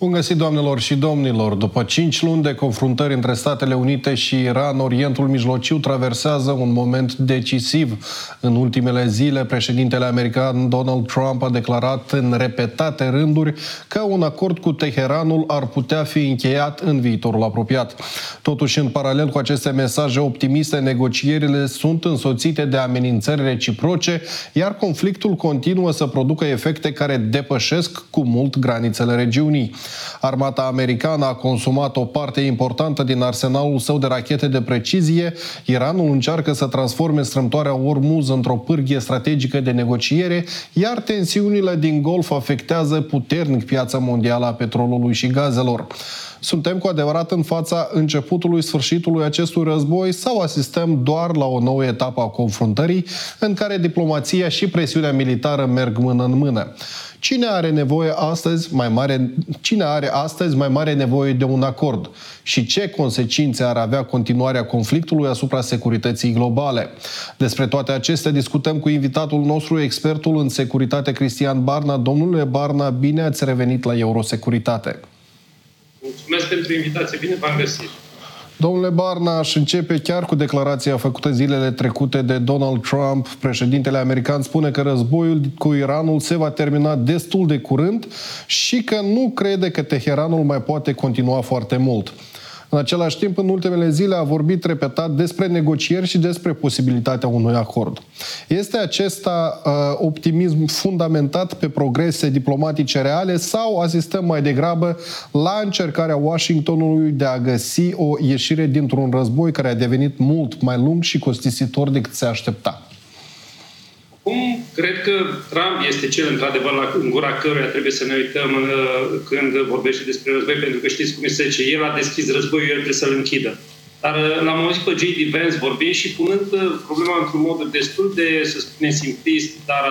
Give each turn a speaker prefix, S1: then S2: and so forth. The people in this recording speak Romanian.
S1: Bun găsit, doamnelor și domnilor! După 5 luni de confruntări între Statele Unite și Iran, Orientul Mijlociu traversează un moment decisiv. În ultimele zile, președintele american Donald Trump a declarat în repetate rânduri că un acord cu Teheranul ar putea fi încheiat în viitorul apropiat. Totuși, în paralel cu aceste mesaje optimiste, negocierile sunt însoțite de amenințări reciproce, iar conflictul continuă să producă efecte care depășesc cu mult granițele regiunii. Armata americană a consumat o parte importantă din arsenalul său de rachete de precizie. Iranul încearcă să transforme strâmtoarea Ormuz într-o pârghie strategică de negociere, iar tensiunile din Golf afectează puternic piața mondială a petrolului și gazelor. Suntem cu adevărat în fața începutului sfârșitului acestui război sau asistăm doar la o nouă etapă a confruntării în care diplomația și presiunea militară merg mână în mână? Cine are astăzi mai mare nevoie de un acord? Și ce consecințe ar avea continuarea conflictului asupra securității globale? Despre toate acestea discutăm cu invitatul nostru, expertul în securitate Cristian Barna. Domnule Barna, bine ați revenit la Eurosecuritate.
S2: Mulțumesc pentru invitație, bine v-am găsit.
S1: Domnule Barna, aș începe chiar cu declarația făcută zilele trecute de Donald Trump. Președintele american spune că războiul cu Iranul se va termina destul de curând și că nu crede că Teheranul mai poate continua foarte mult. În același timp, în ultimele zile a vorbit repetat despre negocieri și despre posibilitatea unui acord. Este acesta optimism fundamentat pe progrese diplomatice reale sau asistăm mai degrabă la încercarea Washingtonului de a găsi o ieșire dintr-un război care a devenit mult mai lung și costisitor decât se aștepta?
S2: Cred că Trump este cel, într-adevăr, în gura căruia trebuie să ne uităm când vorbește despre război, pentru că știți cum se zice, el a deschis războiul, el trebuie să-l închidă. Dar l-am auzit pe J.D. Vance vorbind și punând problema într-un mod destul de, să spunem, simplist, dar